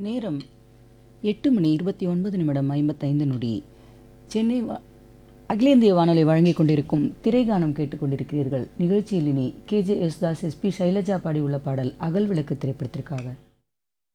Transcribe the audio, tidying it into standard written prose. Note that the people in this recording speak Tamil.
நேரம் 8:29:55. சென்னை அகில இந்திய வானொலி வழங்கிக் கொண்டிருக்கும் திரைகானம் கேட்டுக்கொண்டிருக்கிறீர்கள். நிகழ்ச்சியில் இனி KJ யேசுதாஸ், SP சைலஜா பாடியுள்ள பாடல் அகல் விளக்கு திரைப்படத்திற்காக.